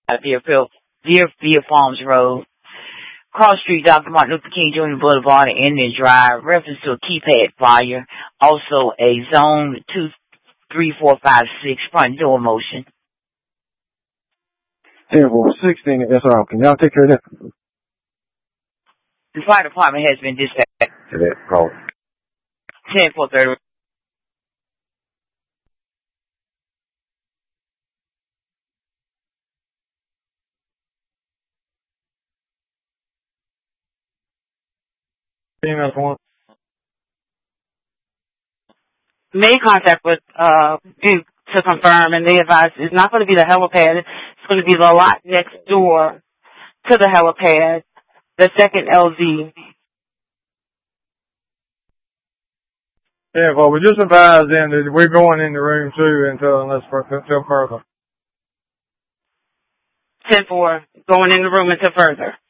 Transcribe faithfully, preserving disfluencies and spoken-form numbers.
Deerfield, Deerfield Farms Road. Cross Street, Doctor Martin Luther King Junior Boulevard, and Indian Drive. Reference to a keypad fire. Also a zone two, three, four, five, six front door motion. ten four sixteen S R. Can y'all take care of that? The fire department has been dispatched. To that call. ten four thirty. Email one. Made contact with uh to confirm, and they advised it's not going to be the helipad. It's going to be the lot next door to the helipad, the second L Z. Yeah, well, we just advised them that we're going in the room too until unless until further. ten four, going in the room until further.